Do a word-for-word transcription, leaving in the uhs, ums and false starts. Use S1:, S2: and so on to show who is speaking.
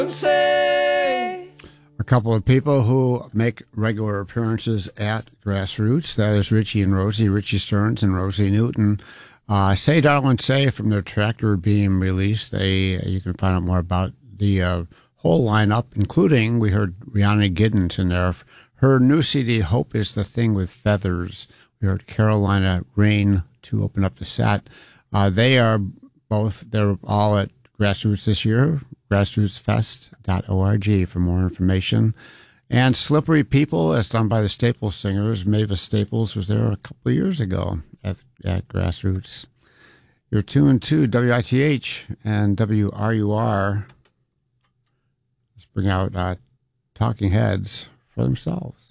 S1: Say. A couple of people who make regular appearances at Grassroots. That is Richie and Rosie, Richie Stearns and Rosie Newton. Uh, Say Darling Say from their Tractor Beam release. They uh, you can find out more about the uh, whole lineup, including we heard Rihanna Giddens in there. Her new C D, Hope Is the Thing with Feathers. We heard Carolina Rain to open up the set. Uh, they are both, they're all at Grassroots this year, grassroots fest dot org for more information. And Slippery People, as done by the Staples Singers. Mavis Staples was there a couple of years ago at, at Grassroots. You're tuned to W I T H and W R U R. Let's bring out uh, Talking Heads for themselves.